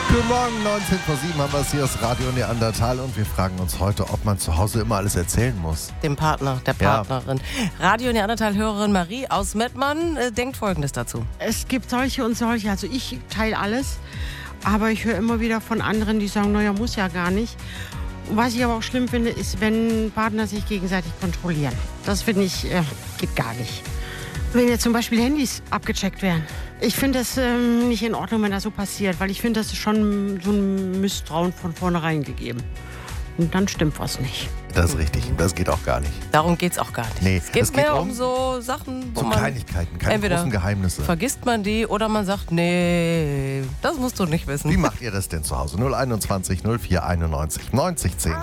Guten Morgen, 19:07 haben wir es hier, das Radio Neandertal, und wir fragen uns heute, ob man zu Hause immer alles erzählen muss. Dem Partner, der Partnerin. Radio Neandertal-Hörerin Marie aus Mettmann denkt Folgendes dazu. Es gibt solche und solche, also ich teile alles, aber ich höre immer wieder von anderen, die sagen, naja, muss ja gar nicht. Was ich aber auch schlimm finde, ist, wenn Partner sich gegenseitig kontrollieren. Das finde ich, geht gar nicht. Wenn jetzt zum Beispiel Handys abgecheckt werden. Ich finde das nicht in Ordnung, wenn das so passiert, weil ich finde, das ist schon so ein Misstrauen von vornherein gegeben. Und dann stimmt was nicht. Das ist richtig, das geht auch gar nicht. Darum geht's auch gar nicht. Nee, es geht es geht mehr um um so Sachen, wo So man Kleinigkeiten, keine entweder großen Geheimnisse. vergisst man die oder man sagt, nee, das musst du nicht wissen. Wie macht ihr das denn zu Hause? 021 0491 90 10.